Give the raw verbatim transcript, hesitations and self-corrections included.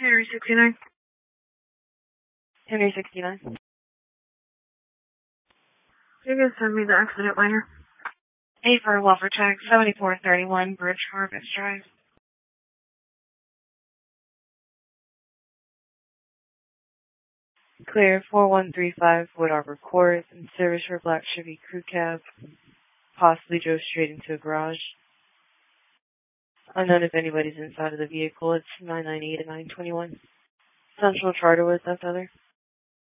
Henry sixty-nine. Henry sixty-nine. You can send me the accident liner. A for Welfare Check, seventy-four thirty-one Bridge Harvest Drive. Clear, four one three five Wood Arbor Court, in service for Black Chevy Crew Cab. Possibly drove straight into a garage. Unknown if anybody's inside of the vehicle. It's nine nine eight and nine twenty-one. Central Charter was that other.